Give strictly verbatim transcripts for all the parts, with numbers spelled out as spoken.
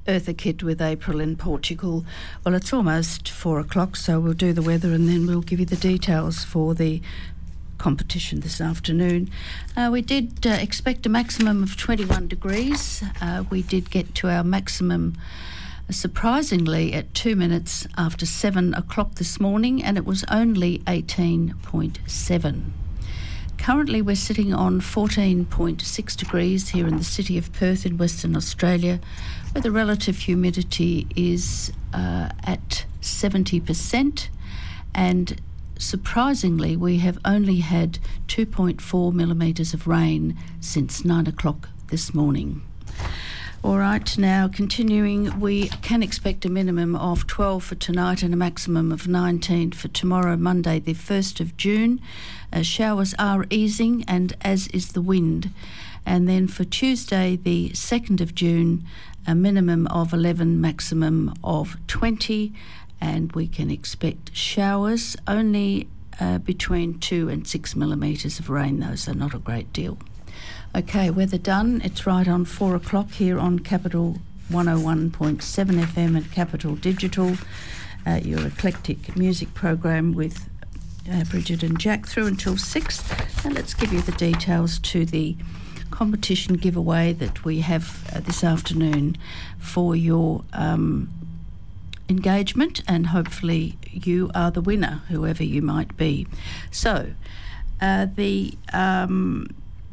Eartha Kitt with April in Portugal. Well, it's almost four o'clock, so we'll do the weather and then we'll give you the details for the competition this afternoon. Uh, we did uh, expect a maximum of twenty-one degrees. Uh, we did get to our maximum uh, surprisingly at two minutes after seven o'clock this morning, and it was only eighteen point seven. Currently we're sitting on fourteen point six degrees here in the city of Perth in Western Australia, where the relative humidity is uh, at seventy percent, and surprisingly we have only had two point four millimetres of rain since nine o'clock this morning. All right, now continuing, we can expect a minimum of twelve for tonight and a maximum of nineteen for tomorrow, Monday the first of June. Uh, showers are easing, and as is the wind. And then for Tuesday the second of June, a minimum of eleven, maximum of twenty, and we can expect showers, only uh, between two and six millimetres of rain though, so not a great deal. Okay, weather done. It's right on four o'clock here on Capital one oh one point seven F M and Capital Digital, uh, your eclectic music program with uh, Bridget and Jack through until six. And let's give you the details to the competition giveaway that we have uh, this afternoon for your um, engagement, and hopefully you are the winner, whoever you might be. So, uh, the... Um,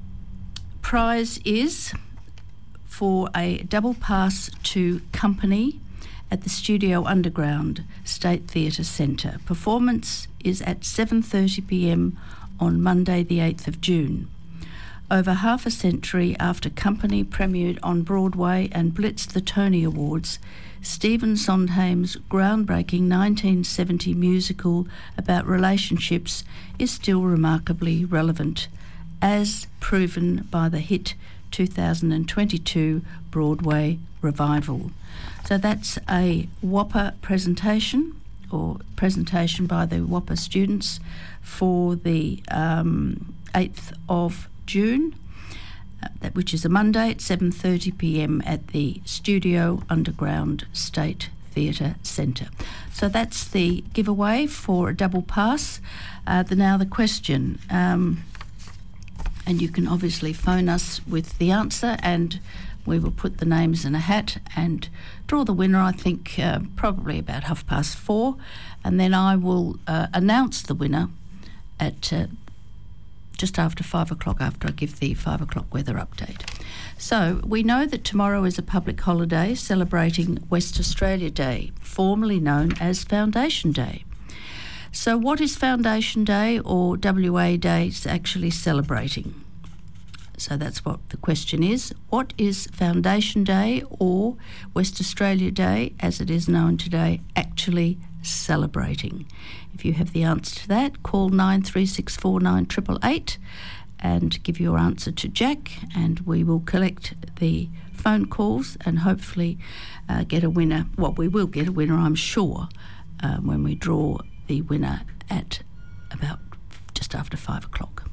prize is for a double pass to Company at the Studio Underground State Theatre Centre. Performance is at seven thirty p m on Monday the eighth of June. Over half a century after Company premiered on Broadway and blitzed the Tony Awards, Stephen Sondheim's groundbreaking nineteen seventy musical about relationships is still remarkably relevant, as proven by the hit two thousand twenty-two Broadway revival. So that's a Whopper presentation, or presentation by the Whopper students for the um, eighth of June, uh, that, which is a Monday at seven thirty p m at the Studio Underground State Theatre Centre. So that's the giveaway for a double pass. Uh, the, now the question... Um, And you can obviously phone us with the answer, and we will put the names in a hat and draw the winner, I think, uh, probably about half past four. And then I will uh, announce the winner at uh, just after five o'clock, after I give the five o'clock weather update. So we know that tomorrow is a public holiday celebrating West Australia Day, formerly known as Foundation Day. So what is Foundation Day, or W A Day, actually celebrating? So that's what the question is. What is Foundation Day, or West Australia Day, as it is known today, actually celebrating? If you have the answer to that, call nine three six four nine eight eight eight and give your answer to Jack, and we will collect the phone calls and hopefully uh, get a winner. Well, we will get a winner, I'm sure, uh, when we draw the winner at about just after five o'clock.